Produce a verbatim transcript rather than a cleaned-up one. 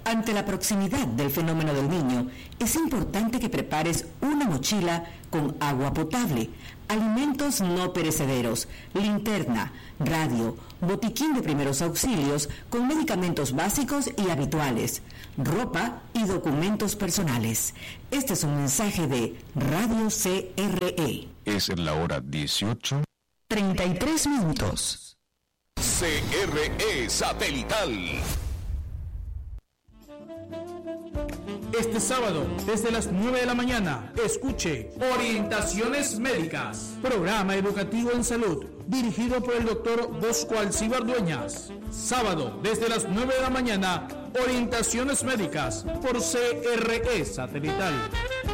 Ante la proximidad del fenómeno del Niño, es importante que prepares una mochila con agua potable, alimentos no perecederos, linterna, radio, botiquín de primeros auxilios con medicamentos básicos y habituales, ropa y documentos personales. Este es un mensaje de Radio C R E. Es en la hora dieciocho. treinta y tres minutos. C R E Satelital. Este sábado, desde las nueve de la mañana, escuche Orientaciones Médicas, programa educativo en salud, dirigido por el doctor Bosco Alcibar Dueñas. Sábado, desde las nueve de la mañana, Orientaciones Médicas, por C R E Satelital.